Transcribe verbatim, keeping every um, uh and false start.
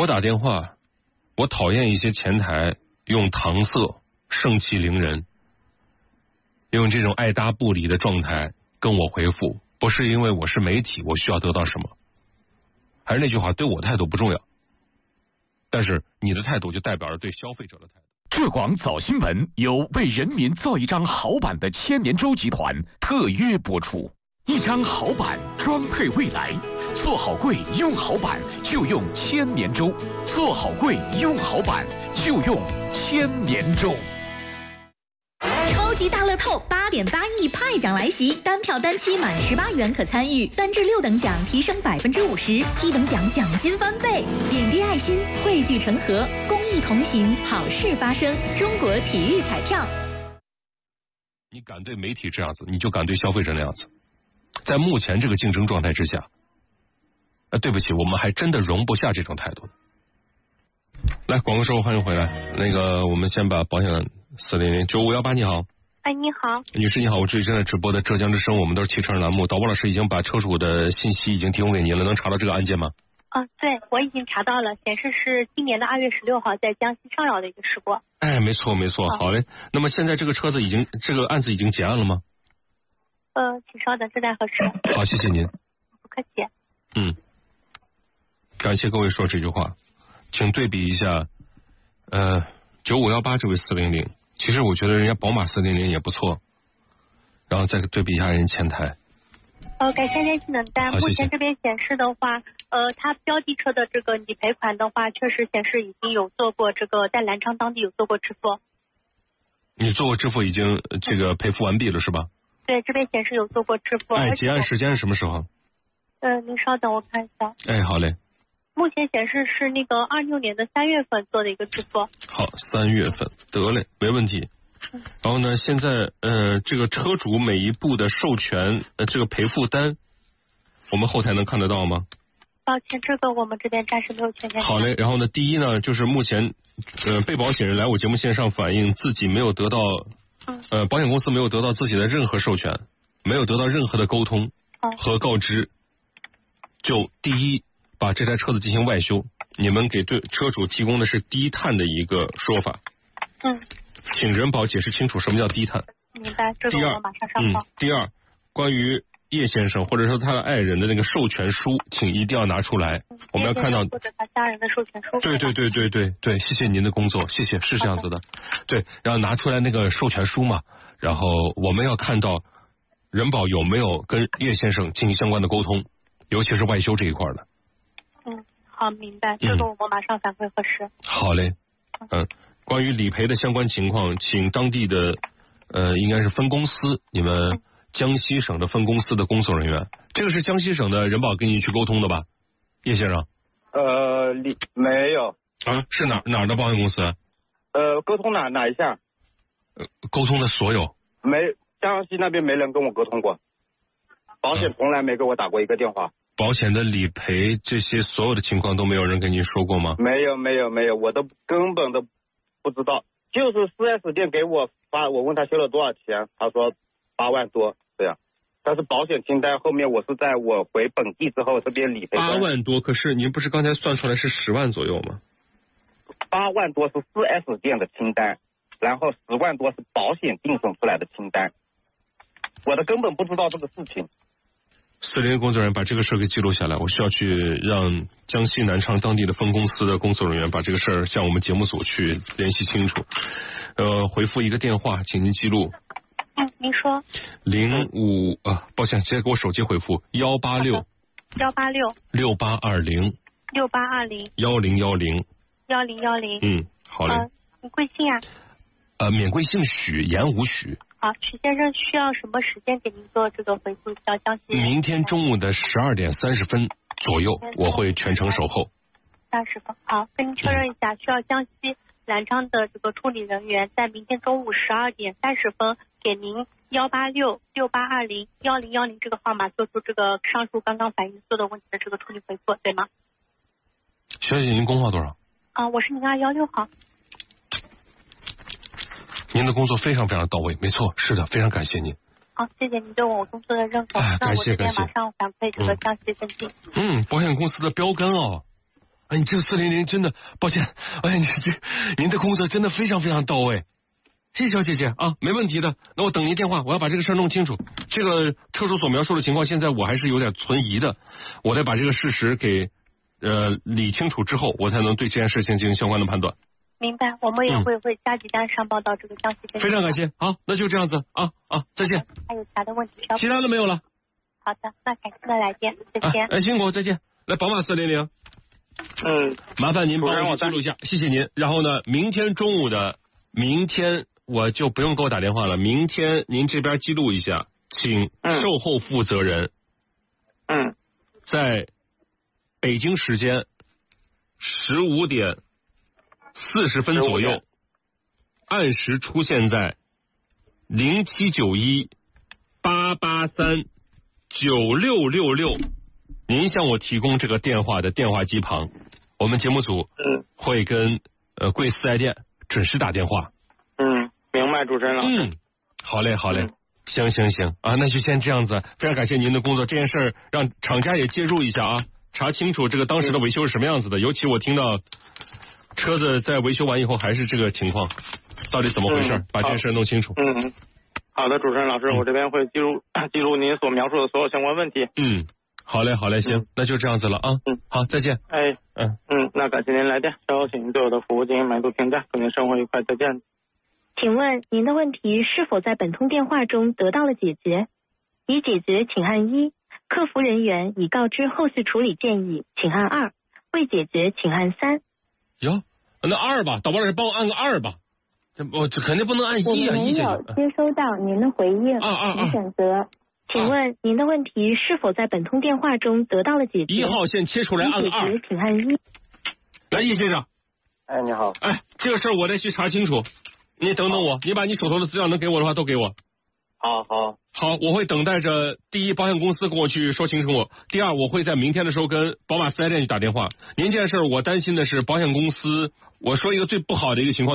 我打电话，我讨厌一些前台用搪塞、盛气凌人，用这种爱搭不理的状态跟我回复，不是因为我是媒体，我需要得到什么，还是那句话，对我态度不重要，但是你的态度就代表着对消费者的态度。 浙广早新闻由为人民造一张好版的千年舟集团特约播出，一张好版装配未来，做好柜用好版就用千年舟，做好柜用好版就用千年舟。 超级大乐透八点八亿派奖来袭，单票单期满十八元可参与，三至六等奖提升百分之五十，七等奖奖金翻倍。点滴爱心，汇聚成河，公益同行，好事发生。中国体育彩票。 你敢对媒体这样子，你就敢对消费者那样子。在目前这个竞争状态之下，呃，对不起，我们还真的容不下这种态度。来，广告之后欢迎回来。那个，我们先把保险四零零九五幺八，你好。 哎，你好， 女士你好，我这里正在直播的浙江之声，我们都是汽车栏目，导播老师已经把车主的信息已经提供给您了，能查到这个案件吗？ 啊，对，我已经查到了，显示是今年的二月十六号在江西上饶的一个事故。 哎，没错没错，好嘞。那么现在这个车子已经，这个案子已经结案了吗？ 呃，请稍等，正在核实。 好，谢谢您。 不客气。 嗯，感谢各位说这句话，请对比一下，呃，九五幺八这位四零零。其实我觉得人家宝马四零零也不错，然后再对比一下人前台。 呃，感谢联系冷单。目前这边显示的话，呃，它标的车的这个理赔款的话，确实显示已经有做过这个在南昌当地有做过支付。 你做过支付已经这个赔付完毕了是吧？ 对，这边显示有做过支付。 哎，结案时间是什么时候？ 呃，您稍等，我看一下。 哎，好嘞。 目前显示是那个二六年的三月份做的一个支付。 好，三月份得嘞，没问题。嗯、然后呢，现在呃，这个车主每一步的授权呃，这个赔付单，我们后台能看得到吗？ 抱歉，这个我们这边暂时没有全面。 好嘞，然后呢，第一呢，就是目前呃，被保险人来我节目线上反映自己没有得到，嗯、呃，保险公司没有得到自己的任何授权，没有得到任何的沟通和告知，就第一。把这台车子进行外修，你们给对车主提供的是低碳的一个说法。 嗯， 请人保解释清楚什么叫低碳。 明白，这个我马上上报。 嗯，第二，关于叶先生或者说他的爱人的那个授权书，请一定要拿出来，嗯、我们要看到或者他家人的授权书。 对对对对对对，谢谢您的工作，谢谢，是这样子的。对，然后拿出来那个授权书嘛，然后我们要看到人保有没有跟叶先生进行相关的沟通，尤其是外修这一块的。 嗯，好，明白，这个我们马上反馈核实。 好嘞，嗯，关于理赔的相关情况，请当地的呃，应该是分公司，你们江西省的分公司的工作人员，这个是江西省的人保跟你去沟通的吧，叶先生？ 呃，你没有啊？是哪哪儿的保险公司？ 呃，沟通哪哪一项？ 呃，沟通的所有。 没，江西那边没人跟我沟通过，保险从来没给我打过一个电话。 保险的理赔这些所有的情况都没有人跟您说过吗？ 没有没有没有，我都根本都不知道。就是四 S 店给我发，我问他修了多少钱，他说八万多这样。但是保险清单后面我是在我回本地之后这边理赔。 八万多，可是您不是刚才算出来是十万左右吗？ 八万多是四 S 店的清单，然后十万多是保险定损出来的清单，我的根本不知道这个事情。 四零零工作人员把这个事儿给记录下来，我需要去让江西南昌当地的分公司的工作人员把这个事儿向我们节目组去联系清楚。呃，回复一个电话，请您记录。 嗯，您说。 零五啊，抱歉，直接给我手机回复幺八六。 幺八六。 六八二零。 六八二零。 幺零幺零。 幺零幺零。 嗯，好嘞。 呃，你贵姓啊？ 呃，免贵姓许，言无许。 好，许先生需要什么时间给您做这个回复？到江西。 明天中午的十二点三十分左右，我会全程守候。 三十分，好，跟您确认一下，需要江西南昌的这个处理人员在明天中午十二点三十分给您幺八六六八二零幺零幺零这个号码做出这个上述刚刚反映所有的问题的这个处理回复，对吗？ 小姐，您工号多少？ 啊，我是零二幺六号。 您的工作非常非常到位，没错，是的，非常感谢您。 好，谢谢您对我工作的认可。 哎，感谢感谢。 那我这边马上反馈这个江西跟进。 嗯，保险公司的标杆哦， 哎，你这个四零零真的抱歉，哎，你这您的工作真的非常非常到位。谢谢小姐姐啊，没问题的。那我等您电话，我要把这个事儿弄清楚。这个车主所描述的情况，现在我还是有点存疑的，我得把这个事实给呃理清楚之后，我才能对这件事情进行相关的判断。 明白，我们也会为加急单上报到这个江西分局。 非常感谢，好，那就这样子啊啊，再见。 还有其他的问题？ 其他的没有了。 好的，那感谢您的来电，再见。 哎，辛苦，再见。来，宝马四零零。 嗯， 麻烦您帮我记录一下，谢谢您。然后呢，明天中午的明天我就不用给我打电话了，明天您这边记录一下，请售后负责人， 嗯， 在北京时间十五点四十分左右，按时出现在零七九一八八三九六六六。您向我提供这个电话的电话机旁，我们节目组嗯会跟呃贵四 S 店准时打电话。 嗯，明白，主持人老师。 嗯，好嘞，好嘞， 嗯、 行行行啊，那就先这样子。非常感谢您的工作，这件事儿让厂家也介入一下啊，查清楚这个当时的维修是什么样子的。尤其我听到车子在维修完以后还是这个情况，到底怎么回事？嗯、把这件事弄清楚。 嗯嗯，好的，主持人老师，嗯、我这边会记录记录您所描述的所有相关问题。 嗯。好嘞，好嘞，行，嗯、那就这样子了啊。嗯，好，再见。 哎，嗯嗯，那感谢您来电，稍后请您对我的服务进行满意度评价，祝您生活愉快，再见。 请问您的问题是否在本通电话中得到了解决？已解决，请按一；客服人员已告知后续处理建议，请按二；未解决，请按三。 哟，那二吧，导播老师帮我按个二吧。这我这肯定不能按一啊，一没有接收到您的回应， 啊啊啊请选择。请问您的问题是否在本通电话中得到了解决？ 一号线切出来按二， 请按一。 来，易先生。 哎，你好。 哎，这个事儿我得去查清楚，你等等我，你把你手头的资料能给我的话都给我。 好好好，我会等待着第一保险公司跟我去说清楚，第二我会在明天的时候跟宝马四 S 店去打电话。您这件事儿我担心的是保险公司，我说一个最不好的一个情况。